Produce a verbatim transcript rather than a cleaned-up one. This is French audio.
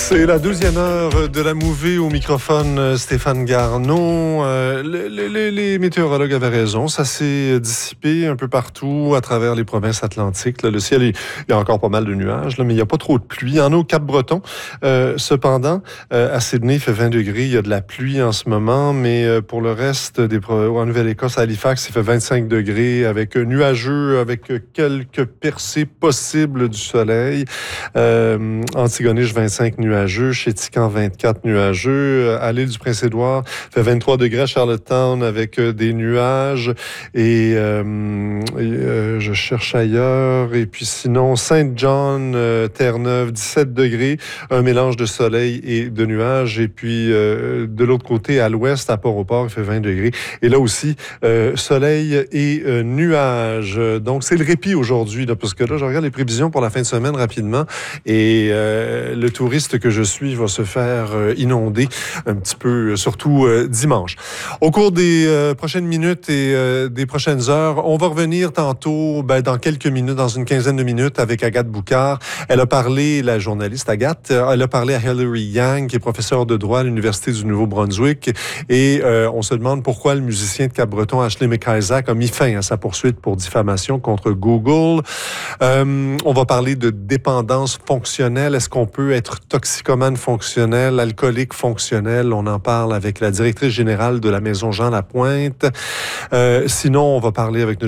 C'est la douzième heure de la mouvée au microphone Stéphane Garneau. Euh, les, les, les météorologues avaient raison. Ça s'est dissipé un peu partout à travers les provinces atlantiques. Là, le ciel, est, il y a encore pas mal de nuages, là, mais il n'y a pas trop de pluie. Il y en a au Cap-Breton. Euh, cependant, euh, à Sydney, il fait vingt degrés. Il y a de la pluie en ce moment, mais euh, pour le reste des en Nouvelle-Écosse, à Halifax, il fait vingt-cinq degrés avec nuageux, avec quelques percées possibles du soleil. Euh, Antigonish, vingt-cinq nuageux. Chez Tican, vingt-quatre nuageux. À l'île du Prince-Édouard, il fait vingt-trois degrés à Charlottetown avec des nuages. Et, euh, et euh, je cherche ailleurs. Et puis sinon, Saint-John, euh, Terre-Neuve, dix-sept degrés. Un mélange de soleil et de nuages. Et puis euh, de l'autre côté, à l'ouest, à Port-au-Port, il fait vingt degrés. Et là aussi, euh, soleil et euh, nuages. Donc, c'est le répit aujourd'hui, là, parce que là, je regarde les prévisions pour la fin de semaine rapidement. Et euh, le touriste que je suis va se faire euh, inonder un petit peu, surtout euh, dimanche. Au cours des euh, prochaines minutes et euh, des prochaines heures, on va revenir tantôt, ben, dans quelques minutes, dans une quinzaine de minutes, avec Agathe Boucard. Elle a parlé, la journaliste Agathe, elle a parlé à Hilary Yang, qui est professeure de droit à l'Université du Nouveau-Brunswick. Et euh, on se demande pourquoi le musicien de Cap-Breton, Ashley McIsaac, a mis fin à sa poursuite pour diffamation contre Google. Euh, on va parler de dépendance fonctionnelle. Est-ce qu'on peut être toxicomane fonctionnel, alcoolique fonctionnel? On en parle avec la directrice générale de la Maison Jean Lapointe. Euh, sinon, on va parler avec notre